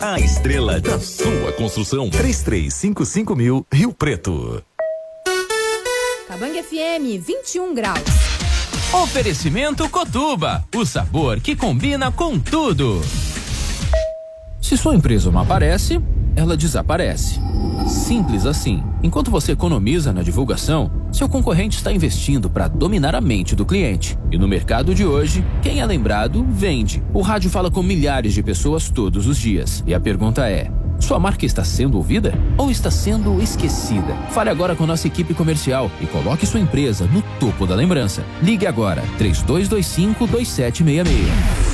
A estrela da sua construção. 3355.000 Rio Preto. Cabangue FM, 21 graus. Oferecimento Cotuba, o sabor que combina com tudo. Se sua empresa não aparece, ela desaparece. Simples assim. Enquanto você economiza na divulgação, seu concorrente está investindo para dominar a mente do cliente. E no mercado de hoje, quem é lembrado, vende. O rádio fala com milhares de pessoas todos os dias. E a pergunta é: sua marca está sendo ouvida ou está sendo esquecida? Fale agora com nossa equipe comercial e coloque sua empresa no topo da lembrança. Ligue agora, 3225-2766.